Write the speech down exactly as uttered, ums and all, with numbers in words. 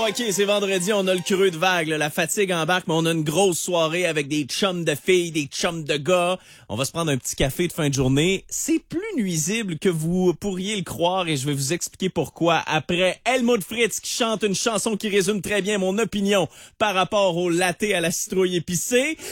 Bon, OK, c'est vendredi, on a le creux de vague, là, la fatigue embarque, mais on a une grosse soirée avec des chums de filles, des chums de gars. On va se prendre un petit café de fin de journée. C'est plus nuisible que vous pourriez le croire et je vais vous expliquer pourquoi. Après Helmut Fritz qui chante une chanson qui résume très bien mon opinion par rapport au latte à la citrouille épicée.